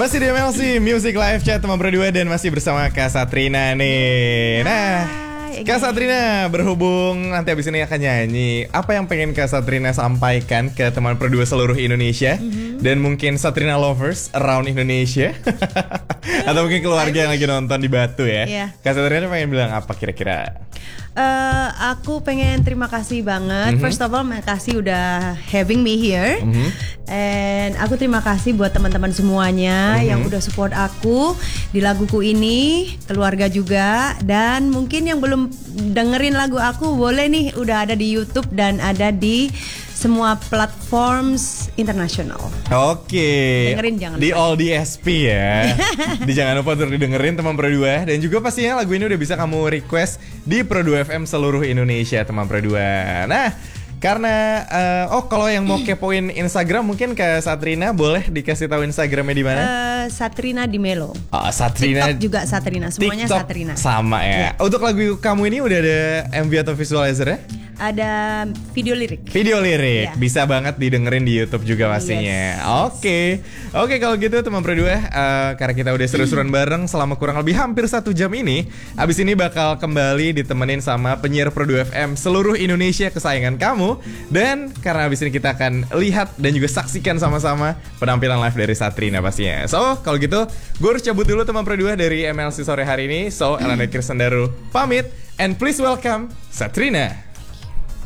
Masih di MLC Music Live Chat teman berdua dan masih bersama Kak Satrina nih. Nah, Kak Satrina berhubung nanti abis ini akan nyanyi, apa yang pengen Kak Satrina sampaikan ke teman berdua seluruh Indonesia dan mungkin Satrina lovers around Indonesia atau mungkin keluarga yang lagi nonton di Batu ya. Kak Satrina pengen bilang apa kira-kira? Aku pengen terima kasih banget. First of all, makasih udah having me here. And aku terima kasih buat teman-teman semuanya yang udah support aku di laguku ini, keluarga juga. Dan mungkin yang belum dengerin lagu aku boleh nih, udah ada di YouTube dan ada di semua platforms internasional. Oke. Dengerin jangan di lupa. All DSP ya. Jangan lupa untuk didengerin teman Pro2. Dan juga pastinya lagu ini udah bisa kamu request di Pro2 FM seluruh Indonesia teman Pro2. Nah, karena kalau yang mau kepoin Instagram mungkin ke Satrina boleh dikasih tahu Instagramnya di mana? Satrina di Melo. Oh, Satrina. TikTok juga Satrina, semuanya TikTok Satrina. Sama ya. Untuk lagu kamu ini udah ada MV atau visualizer ya? Ada video lirik. Video lirik, Yeah. bisa banget didengerin di YouTube juga pastinya. Oke, kalau gitu teman Pro2, karena kita udah seru-seruan bareng selama kurang lebih hampir 1 jam ini, abis ini bakal kembali ditemenin sama penyiar Pro2 FM seluruh Indonesia kesayangan kamu. Dan karena abis ini kita akan lihat dan juga saksikan sama-sama penampilan live dari Satrina pastinya. So, kalau gitu, gue harus cabut dulu teman Pro2 dari MLC sore hari ini. So, Elena Kirsendaru pamit, and please welcome Satrina.